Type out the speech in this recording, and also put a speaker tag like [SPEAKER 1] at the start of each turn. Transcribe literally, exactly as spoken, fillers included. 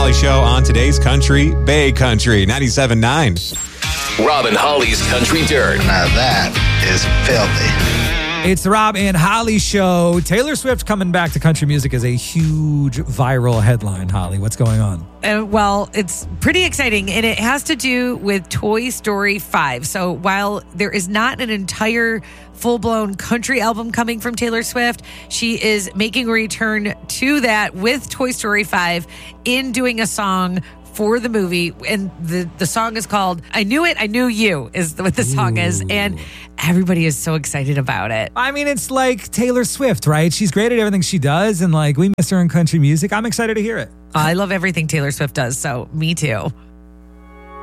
[SPEAKER 1] Holly Show on today's Country, Bay Country, ninety-seven point nine.
[SPEAKER 2] Rob and Holly's Country Dirt.
[SPEAKER 3] Now that is filthy.
[SPEAKER 4] It's the Rob and Holly Show. Taylor Swift coming back to country music is a huge viral headline, Holly. What's going on?
[SPEAKER 5] Uh, well, it's pretty exciting, and it has to do with Toy Story five. So while there is not an entire full-blown country album coming from Taylor Swift, she is making a return to that with Toy Story five in doing a song for the movie, and the, the song is called I Knew It, I Knew You is what the song
[SPEAKER 4] Ooh.
[SPEAKER 5] is, and everybody is so excited about it.
[SPEAKER 4] I mean, it's like Taylor Swift, right? She's great at everything she does, and like we miss her in country music. I'm excited to hear it.
[SPEAKER 5] I love everything Taylor Swift does, so me too.